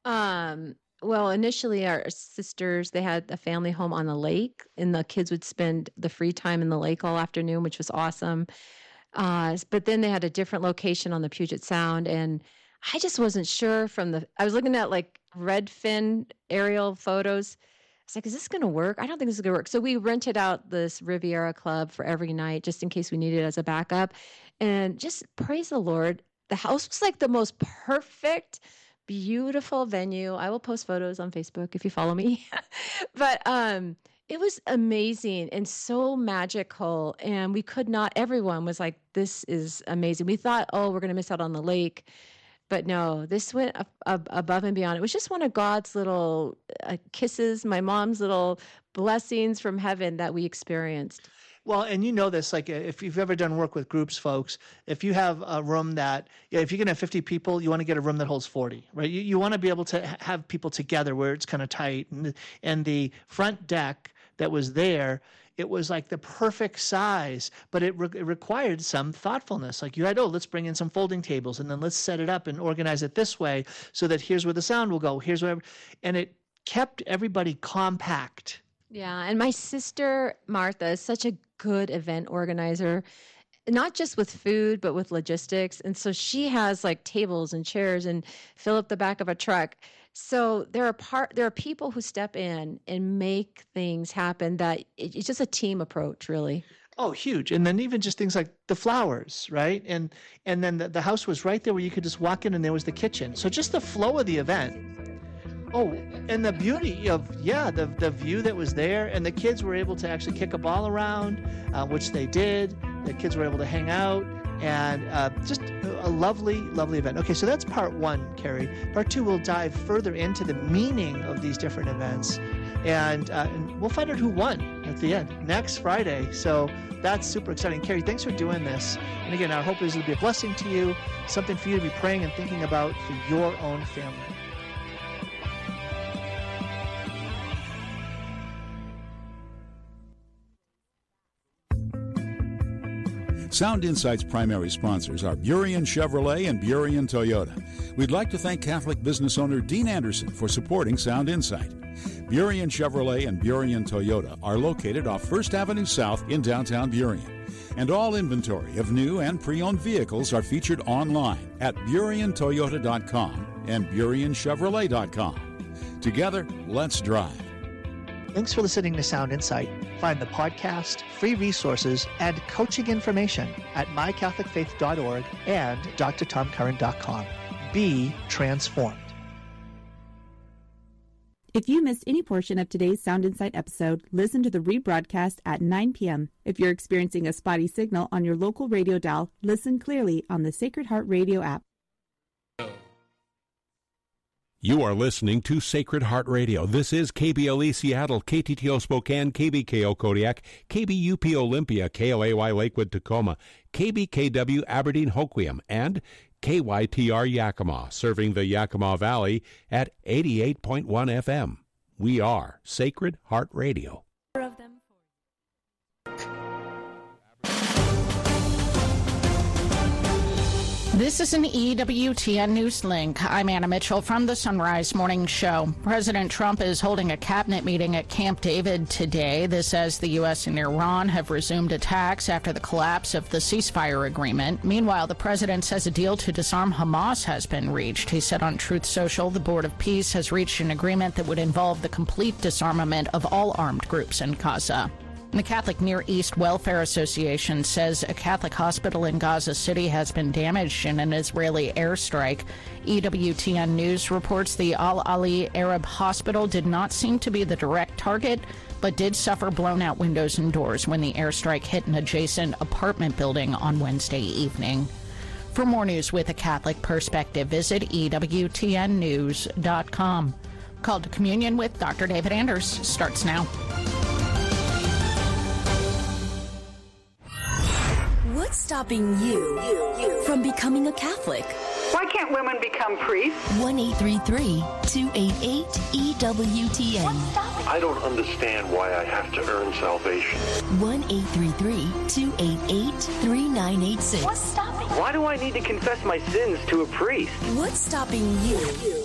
Well, initially our sisters, they had a family home on the lake, and the kids would spend the free time in the lake all afternoon, which was awesome. But then they had a different location on the Puget Sound, and I just wasn't sure I was looking at like Redfin aerial photos. I was like, is this going to work? I don't think this is going to work. So we rented out this Riviera Club for every night just in case we needed it as a backup. And just praise the Lord, the house was like the most perfect, beautiful venue. I will post photos on Facebook if you follow me. But it was amazing and so magical. And everyone was like, this is amazing. We thought, oh, we're going to miss out on the lake. But no, this went above and beyond. It was just one of God's little kisses, my mom's little blessings from heaven that we experienced. Well, and you know this, like if you've ever done work with groups, folks, if you have a room that, if you're going to have 50 people, you want to get a room that holds 40, right? You want to be able to have people together where it's kind of tight. And the front deck that was there, it was like the perfect size, but it required some thoughtfulness. Like you had, let's bring in some folding tables and then let's set it up and organize it this way so that here's where the sound will go, here's where, and it kept everybody compact. Yeah, and my sister, Martha, is such a good event organizer, not just with food, but with logistics. And so she has like tables and chairs and fill up the back of a truck. So there are people who step in and make things happen that it's just a team approach, really. Oh, huge. And then even just things like the flowers, right? And then the house was right there where you could just walk in and there was the kitchen. So just the flow of the event. Oh, and the beauty of, the view that was there, and the kids were able to actually kick a ball around, which they did. The kids were able to hang out, and just a lovely, lovely event. Okay, so that's part one, Carrie. Part two, we'll dive further into the meaning of these different events, and we'll find out who won at the end next Friday. So that's super exciting. Carrie, thanks for doing this. And again, our hope is it'll be a blessing to you, something for you to be praying and thinking about for your own family. Sound Insight's primary sponsors are Burien Chevrolet and Burien Toyota. We'd like to thank Catholic business owner Dean Anderson for supporting Sound Insight. Burien Chevrolet and Burien Toyota are located off 1st Avenue South in downtown Burien. And all inventory of new and pre-owned vehicles are featured online at BurienToyota.com and BurienChevrolet.com. Together, let's drive. Thanks for listening to Sound Insight. Find the podcast, free resources, and coaching information at mycatholicfaith.org and drtomcurran.com. Be transformed. If you missed any portion of today's Sound Insight episode, listen to the rebroadcast at 9 p.m. If you're experiencing a spotty signal on your local radio dial, listen clearly on the Sacred Heart Radio app. You are listening to Sacred Heart Radio. This is KBLE Seattle, KTTO Spokane, KBKO Kodiak, KBUP Olympia, KOAY Lakewood Tacoma, KBKW Aberdeen Hoquiam, and KYTR Yakima, serving the Yakima Valley at 88.1 FM. We are Sacred Heart Radio. This is an EWTN News Link. I'm Anna Mitchell from the Sunrise Morning Show. President Trump is holding a cabinet meeting at Camp David today. This as the U.S. and Iran have resumed attacks after the collapse of the ceasefire agreement. Meanwhile, the president says a deal to disarm Hamas has been reached. He said on Truth Social, the Board of Peace has reached an agreement that would involve the complete disarmament of all armed groups in Gaza. The Catholic Near East Welfare Association says a Catholic hospital in Gaza City has been damaged in an Israeli airstrike. EWTN News reports the Al-Ali Arab Hospital did not seem to be the direct target, but did suffer blown-out windows and doors when the airstrike hit an adjacent apartment building on Wednesday evening. For more news with a Catholic perspective, visit EWTNnews.com. Call to Communion with Dr. David Anders starts now. What's stopping you from becoming a Catholic? Why can't women become priests? 1-833-288-EWTN. I don't understand why I have to earn salvation. 1-833-288-3986. What's stopping? Why do I need to confess my sins to a priest? What's stopping you